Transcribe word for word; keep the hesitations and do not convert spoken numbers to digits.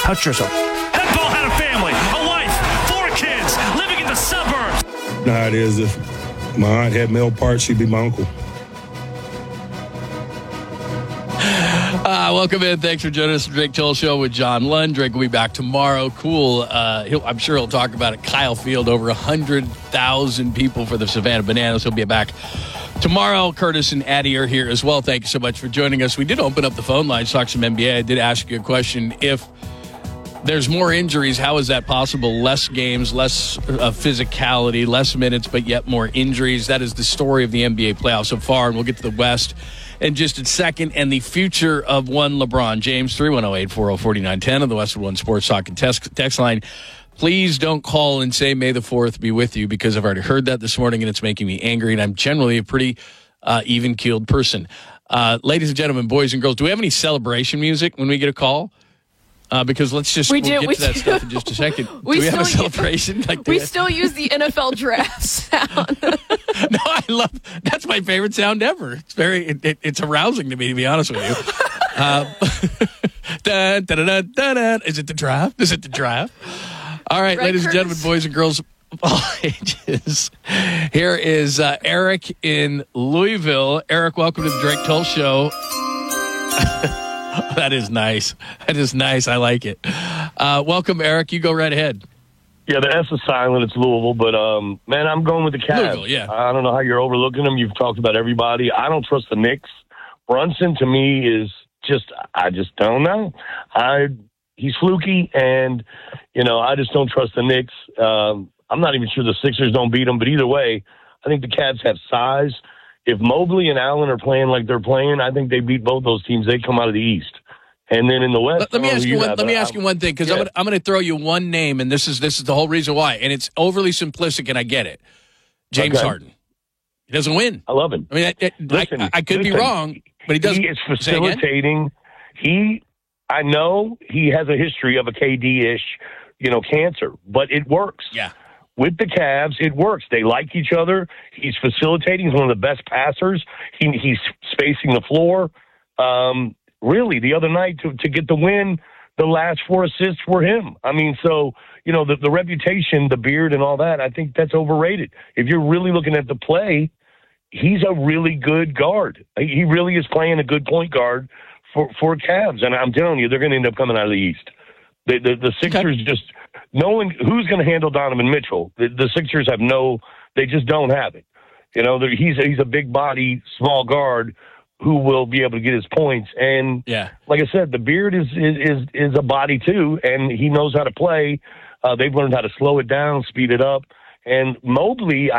Touch yourself. That ball had a family, a wife, four kids, living in the suburbs. You know how it is. If my aunt had male parts, she'd be my uncle. Uh, welcome in. Thanks for joining us. The Drake Toll Show with John Lund. Drake will be back tomorrow. Cool. Uh, he'll, I'm sure he'll talk about it. Kyle Field, over one hundred thousand people for the Savannah Bananas. He'll be back tomorrow. Curtis and Addie are here as well. Thank you so much for joining us. We did open up the phone lines, talk some N B A. I did ask you a question. If there's more injuries, how is that possible? Less games, less uh, physicality, less minutes, but yet more injuries. That is the story of the N B A playoffs so far, and we'll get to the West in just a second, and the future of one LeBron James. Three one zero eight four zero four nine one zero on the Westwood One Sports Talk and text, text line. Please don't call and say May the fourth be with you, because I've already heard that this morning and it's making me angry, and I'm generally a pretty uh, even-keeled person. Uh, ladies and gentlemen, boys and girls, do we have any celebration music when we get a call? Uh, because let's just we we'll do, get we to that do. stuff in just a second. we do we have a still celebration? Use, like we that? still use the N F L draft sound. No, I love that's my favorite sound ever. It's very it, it, it's arousing to me, to be honest with you. Um, da, da, da, da, da. Is it the draft? Is it the draft? All right, right, ladies Curtis? and gentlemen, boys and girls of all ages. Here is uh, Eric in Louisville. Eric, welcome to the Drake Toll Show. That is nice. That is nice. I like it. Uh, welcome, Eric. You go right ahead. Yeah, the S is silent. It's Louisville, but um, man, I'm going with the Cavs. Louisville, yeah. I don't know how you're overlooking them. You've talked about everybody. I don't trust the Knicks. Brunson to me is just, I just don't know. I he's fluky, and you know, I just don't trust the Knicks. Um, I'm not even sure the Sixers don't beat them, but either way, I think the Cavs have size. If Mobley and Allen are playing like they're playing, I think they beat both those teams. They come out of the East. And then in the West, let, let me ask you, you one. Have, let me ask you one thing, because yeah. I'm going I'm to throw you one name, and this is this is the whole reason why. And it's overly simplistic, and I get it. James okay. Harden. He doesn't win. I love him. I mean, I, listen, I, I could listen, be wrong, but he doesn't. He is facilitating. He, I know he has a history of a K D-ish, you know, cancer, but it works. Yeah. With the Cavs, it works. They like each other. He's facilitating. He's one of the best passers. He, he's spacing the floor. Um, really, the other night to, to get the win, the last four assists were him. I mean, so, you know, the, the reputation, the beard and all that, I think that's overrated. If you're really looking at the play, he's a really good guard. He really is playing a good point guard for, for Cavs. And I'm telling you, they're going to end up coming out of the East. The, the, the Sixers okay. just – no one – who's going to handle Donovan Mitchell? The, the Sixers have no – they just don't have it. You know, he's a, he's a big body, small guard who will be able to get his points. And yeah. like I said, the beard is, is, is, is a body too, and he knows how to play. Uh, they've learned how to slow it down, speed it up. And Mobley,